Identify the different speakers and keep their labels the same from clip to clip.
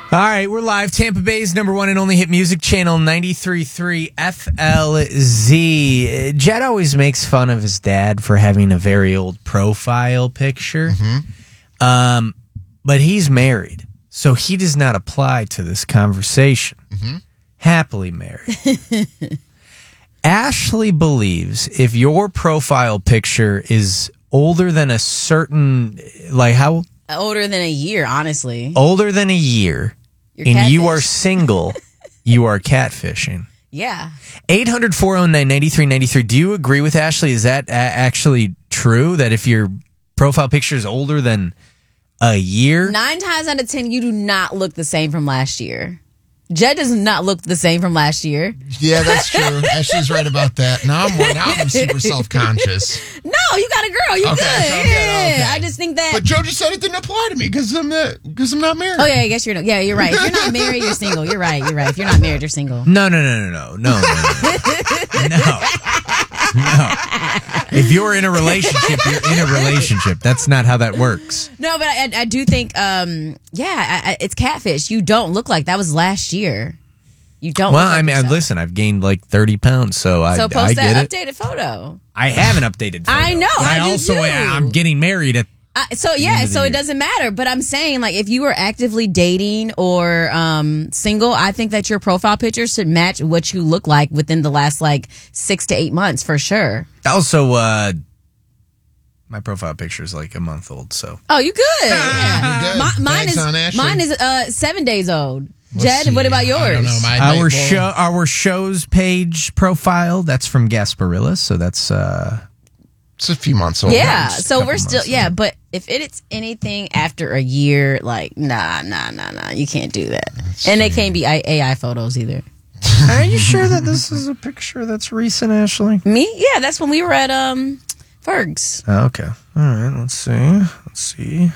Speaker 1: All right, we're live. Tampa Bay's number one and only hit music channel, 93.3 FLZ. Jed always makes fun of his dad for having a very old profile picture. But he's married, so he does not apply to this conversation. Happily married. Ashley believes if your profile picture is older than a certain, like how?
Speaker 2: Older than a year, honestly.
Speaker 1: Older than a year. And you are single, you are catfishing.
Speaker 2: Yeah.
Speaker 1: 800-409-9393. Do you agree with Ashley? Is that actually true? That if your profile picture is older than a year?
Speaker 2: 9 times out of 10, you do not look the same from last year. Jed does not look the same from last year.
Speaker 3: Yeah, that's true. Ashley's right about that. Now I'm super self-conscious.
Speaker 2: No, you got a girl. You good. Okay. I just think that.
Speaker 3: But Joe just said it didn't apply to me because I'm not married.
Speaker 2: Oh yeah, I guess you're right. If you're not married, you're single. You're right. If you're not married, you're single.
Speaker 1: No. If you're in a relationship, you're in a relationship. That's not how that works.
Speaker 2: No, but I do think, it's catfish. You don't look like that was last year. You don't.
Speaker 1: Well,
Speaker 2: look like
Speaker 1: I mean,
Speaker 2: yourself.
Speaker 1: Listen, I've gained like 30 pounds, so I
Speaker 2: post
Speaker 1: I get
Speaker 2: that
Speaker 1: it.
Speaker 2: updated photo.
Speaker 1: I have an updated photo.
Speaker 2: I know.
Speaker 1: I'm getting married at.
Speaker 2: So it doesn't matter. But I'm saying, like, if you are actively dating or single, I think that your profile picture should match what you look like within the last 6 to 8 months for sure.
Speaker 1: Also, my profile picture is like a month old, so.
Speaker 2: Oh, you good?
Speaker 3: Yeah. You're good.
Speaker 2: Mine is 7 days old. Jed, what about yours?
Speaker 3: I don't know.
Speaker 1: Our show's page profile, that's from Gasparilla, so that's
Speaker 3: it's a few months old.
Speaker 2: Yeah, so we're still but if it's anything after a year, nah, you can't do that. And they can't be AI photos either.
Speaker 1: Are you sure that this is a picture that's recent, Ashley?
Speaker 2: Me? Yeah, that's when we were at Ferg's.
Speaker 1: Oh, okay. All right, let's see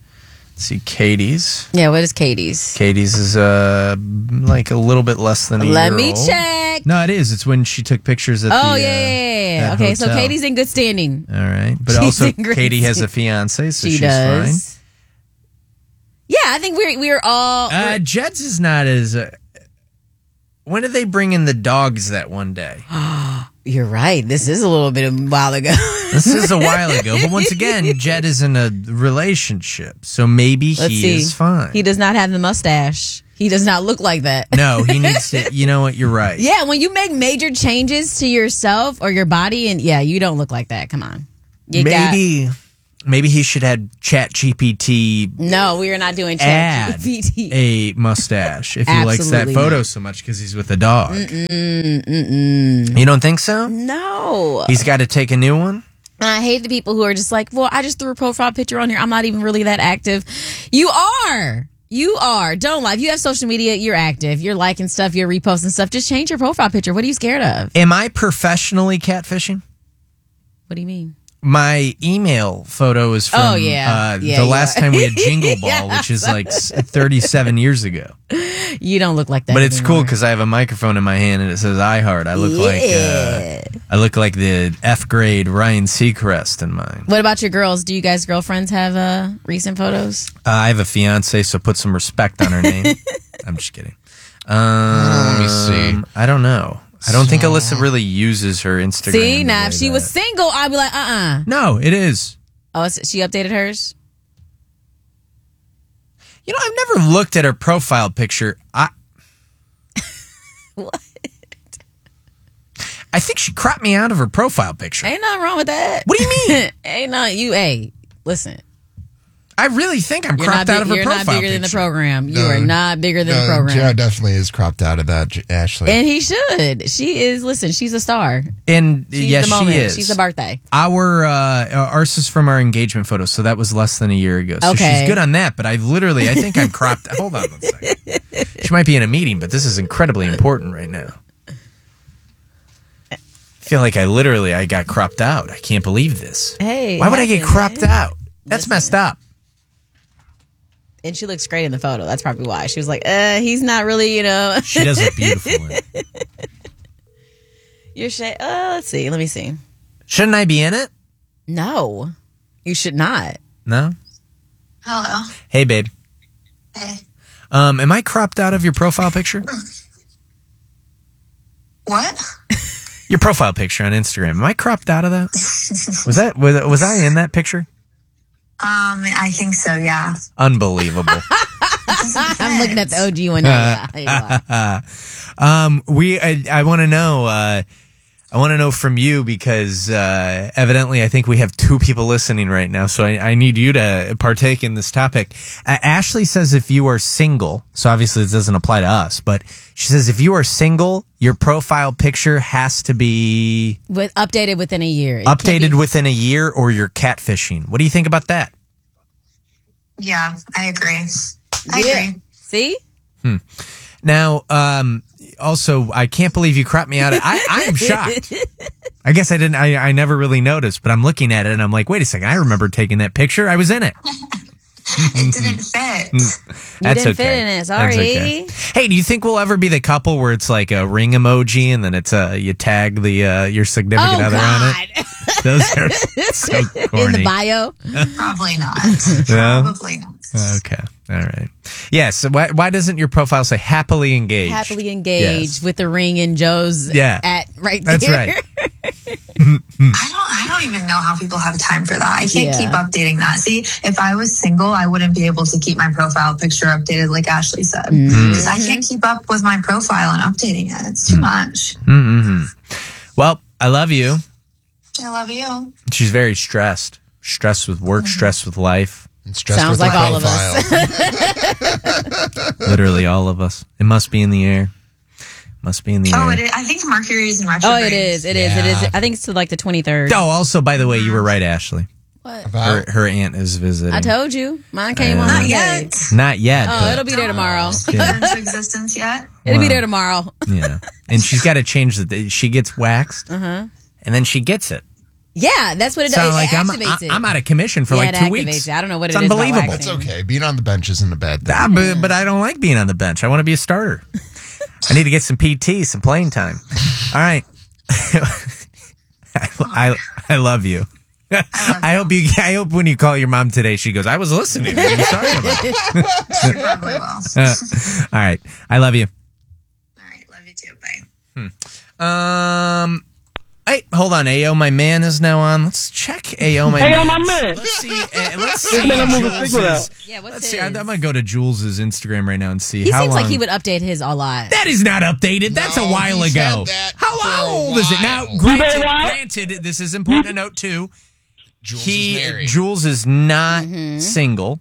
Speaker 1: Katie's.
Speaker 2: Yeah, what is Katie's?
Speaker 1: Katie's is like a little bit less than a year
Speaker 2: Let me
Speaker 1: old.
Speaker 2: check.
Speaker 1: No, it is. It's when she took pictures at the
Speaker 2: yeah.
Speaker 1: that
Speaker 2: Okay, so
Speaker 1: hotel.
Speaker 2: Katie's in good standing.
Speaker 1: All right. But
Speaker 2: She's
Speaker 1: also
Speaker 2: in great
Speaker 1: Katie has a
Speaker 2: standing.
Speaker 1: fiance, so
Speaker 2: She
Speaker 1: she's
Speaker 2: does.
Speaker 1: fine.
Speaker 2: Yeah, I think we're all
Speaker 1: Jed's is not as when did they bring in the dogs that one day?
Speaker 2: You're right. This is a little bit of a while ago.
Speaker 1: This is a while ago. But once again, Jed is in a relationship, so maybe he is fine.
Speaker 2: He does not have the mustache. He does not look like that.
Speaker 1: No, he needs to. You know what? You're right.
Speaker 2: Yeah, when you make major changes to yourself or your body, and you don't look like that. Come on.
Speaker 1: Maybe he should have ChatGPT.
Speaker 2: No, we are not doing
Speaker 1: add
Speaker 2: ChatGPT.
Speaker 1: a mustache if he likes that photo so much because he's with a dog. You don't think so?
Speaker 2: No.
Speaker 1: He's got to take a new one?
Speaker 2: I hate the people who are just like, well, I just threw a profile picture on here. I'm not even really that active. You are. Don't lie. If you have social media, you're active. You're liking stuff. You're reposting stuff. Just change your profile picture. What are you scared of?
Speaker 1: Am I professionally catfishing?
Speaker 2: What do you mean?
Speaker 1: My email photo is from the last time we had Jingle Ball, which is like 37 years ago.
Speaker 2: You don't look like that.
Speaker 1: But it's
Speaker 2: anymore.
Speaker 1: cool because I have a microphone in my hand and it says iHeart. I look like the F grade Ryan Seacrest in mine.
Speaker 2: What about your girls? Do you guys girlfriends have recent photos?
Speaker 1: I have a fiance, so put some respect on her name. I'm just kidding.
Speaker 3: Let me see.
Speaker 1: I don't know. I don't think Alyssa really uses her Instagram.
Speaker 2: See, now if she was single, I'd be like,
Speaker 1: No, it is.
Speaker 2: Oh, she updated hers?
Speaker 1: You know, I've never looked at her profile picture.
Speaker 2: What?
Speaker 1: I think she cropped me out of her profile picture.
Speaker 2: Ain't nothing wrong with that.
Speaker 1: What do you mean?
Speaker 2: Ain't nothing. Listen.
Speaker 1: I really think I'm cropped out of her profile picture.
Speaker 2: You're not bigger than the program. You are not bigger than the program.
Speaker 3: Joe definitely is cropped out of that, Ashley.
Speaker 2: And he should. She is, listen, she's a star.
Speaker 1: And
Speaker 2: She's
Speaker 1: yes,
Speaker 2: the moment.
Speaker 1: she is.
Speaker 2: She's a birthday.
Speaker 1: Ours is from our engagement photo, so that was less than a year ago. So she's good on that, but I think I'm cropped. Hold on one second. She might be in a meeting, but this is incredibly important right now. I feel like I got cropped out. I can't believe this.
Speaker 2: Hey.
Speaker 1: Why would I get cropped out? That's messed up.
Speaker 2: And she looks great in the photo. That's probably why. She was like, he's not really,
Speaker 1: She does look beautiful in it.
Speaker 2: Let's see. Let me see.
Speaker 1: Shouldn't I be in it?
Speaker 2: No. You should not.
Speaker 1: No?
Speaker 4: Hello.
Speaker 1: Hey, babe.
Speaker 4: Hey.
Speaker 1: Am I cropped out of your profile picture?
Speaker 4: What?
Speaker 1: Your profile picture on Instagram. Am I cropped out of that? Was I in that picture?
Speaker 4: I think so, yeah.
Speaker 1: Unbelievable.
Speaker 2: I'm looking at the OG one now.
Speaker 1: I want to know. I want to know from you because evidently I think we have 2 people listening right now, so I need you to partake in this topic. Ashley says if you are single, so obviously this doesn't apply to us, but she says if you are single, your profile picture has to be
Speaker 2: updated within a year.
Speaker 1: Updated within a year, or you're catfishing. What do you think about that?
Speaker 4: Yeah, I agree. I agree.
Speaker 2: See?
Speaker 1: Now, also, I can't believe you cropped me out. I am shocked. I guess I didn't. I never really noticed, but I'm looking at it and I'm like, wait a second. I remember taking that picture. I was in it.
Speaker 4: It didn't fit.
Speaker 2: You didn't fit in it. Sorry.
Speaker 1: Okay. Hey, do you think we'll ever be the couple where it's like a ring emoji and then it's you tag the your significant other on it? Those are so corny.
Speaker 2: In the bio?
Speaker 4: Probably not.
Speaker 1: No?
Speaker 4: Probably not.
Speaker 1: Okay. All right. Yeah. So why doesn't your profile say happily engaged?
Speaker 2: Happily engaged
Speaker 1: Yes.
Speaker 2: with the ring in Joe's at right there.
Speaker 1: That's right.
Speaker 4: I don't even know how people have time for that. I can't keep updating that. See, if I was single, I wouldn't be able to keep my profile picture updated like Ashley said. Because I can't keep up with my profile and updating it. It's too much.
Speaker 1: Well, I love you.
Speaker 4: I love you.
Speaker 1: She's very stressed. Stressed with work, stressed with life.
Speaker 3: And stressed
Speaker 2: Sounds
Speaker 3: with
Speaker 2: like
Speaker 3: the
Speaker 2: all of
Speaker 3: profile.
Speaker 1: Literally all of us. It must be in the air. Must be in the
Speaker 4: Oh,
Speaker 1: air.
Speaker 4: it is. I think Mercury is in retrograde.
Speaker 2: Oh, it is. It is. I think it's to like the 23rd.
Speaker 1: Oh, also, by the way, you were right, Ashley.
Speaker 2: What?
Speaker 3: About
Speaker 1: Her aunt is visiting.
Speaker 2: I told you. Mine came on
Speaker 4: Not
Speaker 2: Monday.
Speaker 4: yet.
Speaker 1: Not yet.
Speaker 2: Oh,
Speaker 1: but,
Speaker 2: it'll be there tomorrow.
Speaker 4: Speak into existence yet?
Speaker 2: It'll be
Speaker 1: Wow.
Speaker 2: there tomorrow.
Speaker 1: yeah. And she's got to change she gets waxed, and then she gets it.
Speaker 2: Yeah, that's what it
Speaker 1: So
Speaker 2: does.
Speaker 1: like
Speaker 2: It
Speaker 1: I'm
Speaker 2: activates it.
Speaker 1: out of commission for like
Speaker 2: it
Speaker 1: 2
Speaker 2: activates
Speaker 1: weeks.
Speaker 2: it. I don't know what
Speaker 1: It's
Speaker 2: it is about
Speaker 1: unbelievable.
Speaker 2: waxing.
Speaker 3: That's okay. Being on the bench isn't a bad thing.
Speaker 1: But I don't like being on the bench. I want to be a starter. I need to get some PT, some playing time. All right. I love you. I hope when you call your mom today, she goes, I was listening. What are you talking about?
Speaker 4: She probably will.
Speaker 1: All right. I love you.
Speaker 4: All right. Love you too. Bye.
Speaker 1: Hey, hold on. Ayo, my man is now on. Let's check Ayo, my man.
Speaker 5: Ayo, my man.
Speaker 1: Let's see.
Speaker 5: man, I'm moving
Speaker 1: Jules's-
Speaker 5: figure out.
Speaker 2: Yeah, what's
Speaker 1: Let's
Speaker 2: his?
Speaker 1: see. I'm gonna go to Jules's Instagram right now and see
Speaker 2: He
Speaker 1: how
Speaker 2: seems
Speaker 1: long.
Speaker 2: like he would update his a lot.
Speaker 1: That is not updated. That's a
Speaker 3: No,
Speaker 1: while
Speaker 3: he's
Speaker 1: ago.
Speaker 3: had that
Speaker 1: How
Speaker 3: for a
Speaker 1: old is it now?
Speaker 3: while.
Speaker 1: Granted, this is important to note too.
Speaker 3: Jules is married.
Speaker 1: Jules is not single,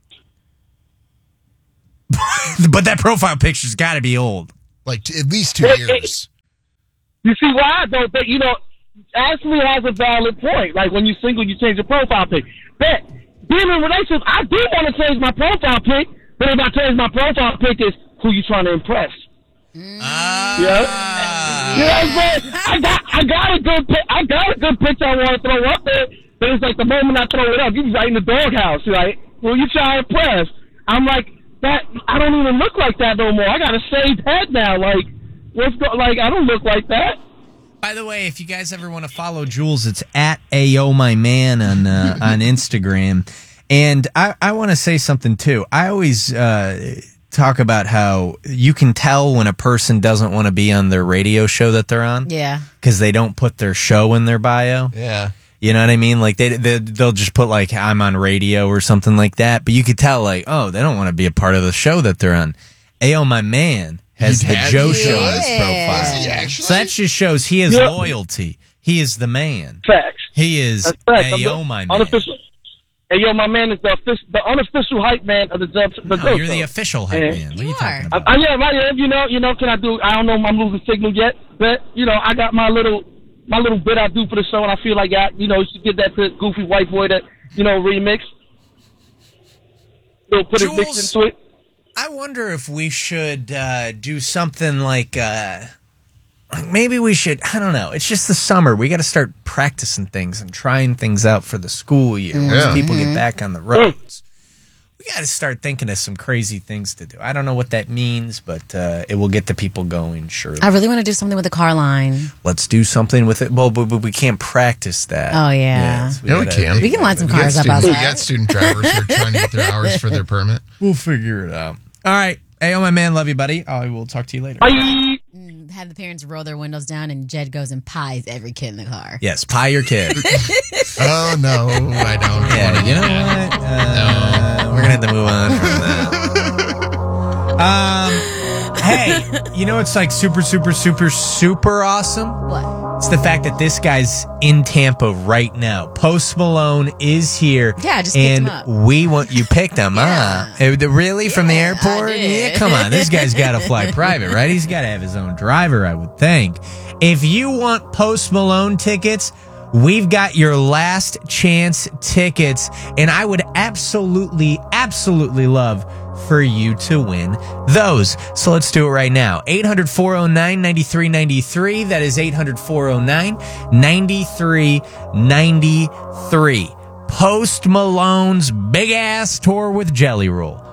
Speaker 1: but that profile picture's got to be old.
Speaker 3: Like at least 2 years.
Speaker 5: You see why I don't think, Ashley has a valid point. Like when you're single, you change your profile pic. But being in a relationship, I do want to change my profile pic, but if I change my profile pic, is who you trying to impress.
Speaker 1: Ah.
Speaker 5: Yeah. You know what I'm saying? I got a good picture I want to throw up there, but it's like the moment I throw it up, you be right in the doghouse, right? Who you trying to impress? I'm like, that I don't even look like that no more. I got a shaved head now. Like, I don't look like that.
Speaker 1: By the way, if you guys ever want to follow Jules, it's at Ayo My Man on Instagram. And I want to say something too. I always talk about how you can tell when a person doesn't want to be on their radio show that they're on.
Speaker 2: Yeah.
Speaker 1: Because they don't put their show in their bio.
Speaker 3: Yeah.
Speaker 1: You know what I mean? Like they'll just put like I'm on radio or something like that. But you could tell like, oh, they don't want to be a part of the show that they're on. Ayo My Man has the Joe Show on his profile.
Speaker 3: Is he actually?
Speaker 1: So that just shows he has loyalty. He is the man.
Speaker 5: Facts.
Speaker 1: He is
Speaker 5: That's facts.
Speaker 1: Ayo My Man.
Speaker 5: Unofficial. Ayo, my man is the unofficial hype man of the Joe
Speaker 1: No, you're
Speaker 5: Show.
Speaker 1: the official hype
Speaker 5: Yeah.
Speaker 1: man. What are you
Speaker 2: You
Speaker 1: talking
Speaker 2: are.
Speaker 1: about?
Speaker 5: I am. Can I do? I don't know. I'm losing signal yet, but I got my little bit I do for the show, and I feel like you should get that to Goofy White Boy that remix. Put his mix
Speaker 1: Jules,
Speaker 5: into it.
Speaker 1: I wonder if we should do something like maybe we should. I don't know. It's just the summer. We got to start practicing things and trying things out for the school year. Once
Speaker 3: Yeah.
Speaker 1: people get back on the roads, we got to start thinking of some crazy things to do. I don't know what that means, but it will get the people going. Surely.
Speaker 2: I really want to do something with the car line.
Speaker 1: Let's do something with it. Well, but we can't practice that.
Speaker 2: Oh, yeah.
Speaker 1: so
Speaker 3: Yeah, we
Speaker 1: gotta-
Speaker 3: can.
Speaker 2: We can line some
Speaker 3: We got
Speaker 2: cars up
Speaker 3: students-
Speaker 2: outside.
Speaker 3: We got student drivers who are trying to get their hours for their permit.
Speaker 1: We'll figure it out. All right. Hey, my man. Love you, buddy. I will talk to you later.
Speaker 5: Bye.
Speaker 2: Have the parents roll their windows down, and Jed goes and pies every kid in the car.
Speaker 1: Yes, pie your kid.
Speaker 3: Oh, no, I don't.
Speaker 1: Yeah, you know what? We're going to have to move on from that. Hey, you know what's like super, super, super, super awesome?
Speaker 2: What?
Speaker 1: It's the fact that this guy's in Tampa right now. Post Malone is here.
Speaker 2: Yeah, I just picked
Speaker 1: and
Speaker 2: him up.
Speaker 1: we want you picked him,
Speaker 2: Yeah.
Speaker 1: huh? Really from the airport?
Speaker 2: I did.
Speaker 1: Yeah, come on. This guy's got to fly private, right? He's got to have his own driver, I would think. If you want Post Malone tickets, we've got your last chance tickets, and I would absolutely, absolutely love for you to win those. So let's do it right now. 800-409-9393. That is 800-409-9393. Post Malone's big ass tour with Jelly Roll.